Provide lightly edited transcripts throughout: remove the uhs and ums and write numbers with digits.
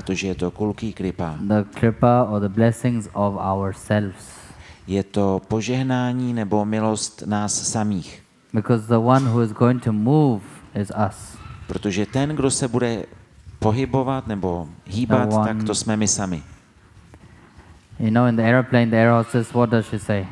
protože je to kulký kripa. The kripa or the blessings of ourselves. Je to požehnání nebo milost nás samých. Because the one who is going to move is us. Protože ten, kdo se bude pohybovat nebo hýbat, tak to jsme my sami. You know, in the airplane, the air hostess, what does she say?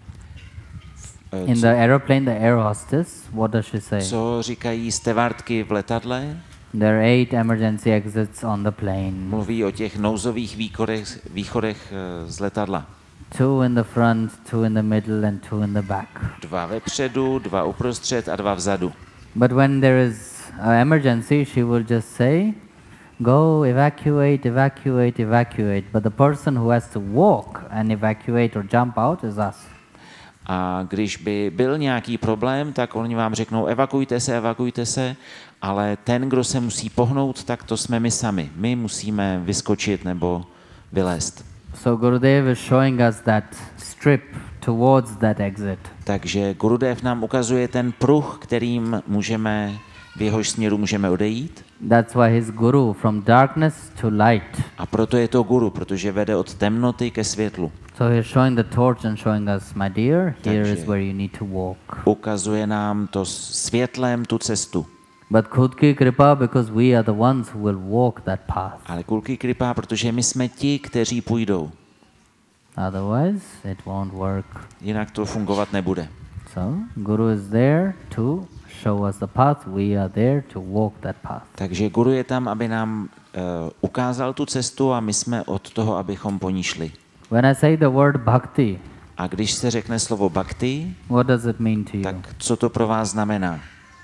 In the aeroplane, the air hostess, what does she say? Co říkají stevardky v letadle? There are 8 emergency exits on the plane. Mluví o těch nouzových východech z letadla. 2 in the front, 2 in the middle, and 2 in the back. 2 vepředu, 2 uprostřed a 2 vzadu. But when there is an emergency, she will just say, go, evacuate, evacuate, evacuate. But the person who has to walk and evacuate or jump out is us. A když by byl nějaký problém, tak oni vám řeknou evakujte se, ale ten, kdo se musí pohnout, tak to jsme my sami. My musíme vyskočit nebo vylézt. So Gurudev is showing us that strip towards that exit. Takže Gurudev nám ukazuje ten pruh, kterým v jehož směru můžeme odejít. That's why he's Guru, from darkness to light. A proto je to guru, protože vede od temnoty ke světlu. So he's showing the torch and showing us, my dear, here is where you need to walk. Ukazuje nám to světlem tu cestu. But Khudki Kripa, because we are the ones who will walk that path. Ale kulky kripa, protože my jsme ti, kteří půjdou. Otherwise, it won't work. Jinak to fungovat nebude. So, Guru is there to show us the path. We are there to walk that path. Takže guru je tam, aby nám ukázal tu cestu a my jsme od toho, abychom po ní šli. When I say the word bhakti, a když se řekne slovo bhakti, what does it mean to you? tak co to pro vás znamená?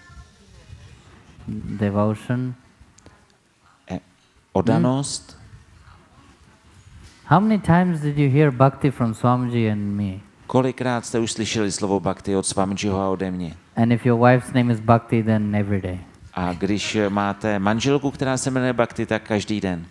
Devotion. Oddanost. How many times did you hear bhakti from Swamiji and me? Kolikrát jste už slyšeli slovo bhakti od Swamijiho a ode mě? And if your wife's name is Bhakti, then every day. A když máte manželku, která se jmenuje Bhakti, tak každý den.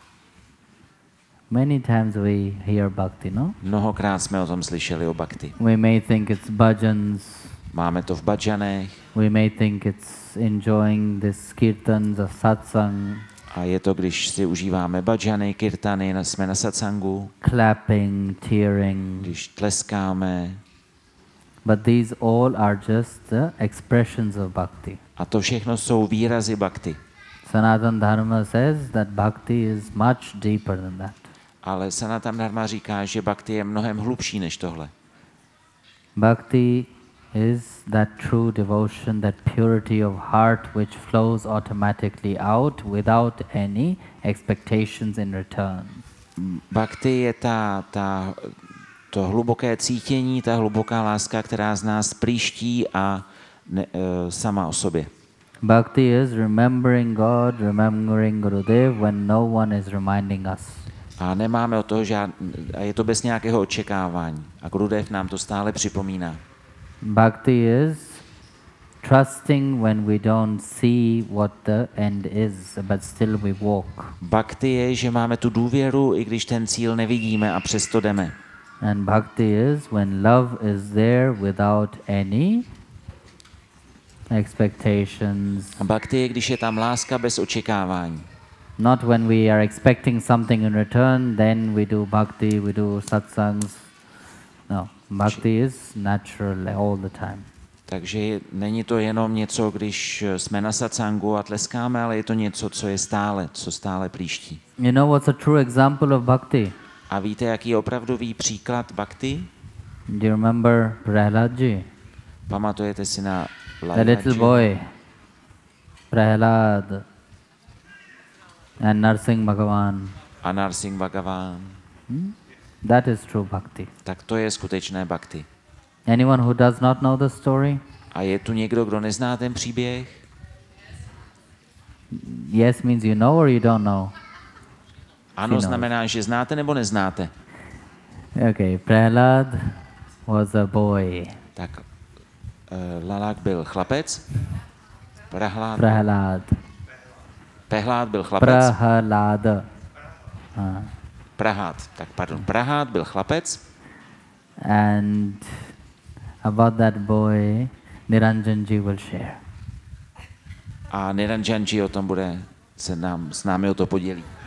Many times we hear bhakti, no? Mnohokrát jsme o tom slyšeli o bhakti. We may think it's bhajans. Máme to v bhajanech. We may think it's enjoying this kirtans or satsang. A je to, když si užíváme bhajany, kirtany, jsme na satsangu. Clapping, tearing. Když tleskáme. But these all are just the expressions of bhakti. A to všechno jsou výrazy bhakti. Sanatana Dharma says that bhakti is much deeper than that. Ale Sanatana Dharma říká, že bhakti je mnohem hlubší než tohle. Bhakti is that true devotion, that purity of heart which flows automatically out without any expectations in return. Bhakti je to hluboké cítění, ta hluboká láska, která z nás prýští a sama o sobě. Bhakti is remembering God, remembering Gurudev when no one is reminding us. A nemáme od toho a je to bez nějakého očekávání. A Gurudev nám to stále připomíná. Bhakti is trusting when we don't see what the end is, but still we walk. Bhakti je, že máme tu důvěru, i když ten cíl nevidíme a přesto jdeme. And bhakti is when love is there without any expectations. Bhakti je, když je tam láska bez očekávání. Not when we are expecting something in return, then we do bhakti, we do satsangs. No, bhakti is natural all the time. Takže není to jenom něco, když jsme na satsangu a tleskáme, ale je to něco, co je stále, co stále příští. You know what's a true example of bhakti? A víte, jaký je opravdový příklad bhakti? Do you remember Prahaladji? Pamatujete si na The little boy, Prahalad, and Narsingh Bhagavan. A Narsingh Bhagavan. That is true bhakti. Tak to je skutečné bhakti. Anyone who does not know the story? A je tu někdo, kdo nezná ten příběh? Yes means you know or you don't know? Ano znamená, že znáte nebo neznáte. Okay, Prahlad was a boy. Tak Lalák byl chlapec. Prahlad. Pehlad byl chlapec. Prahlad. Prahad. Tak pardon. Prahad byl chlapec. And about that boy, Niranjanji will share. A Niranjanji o tom bude s námi o to podělí.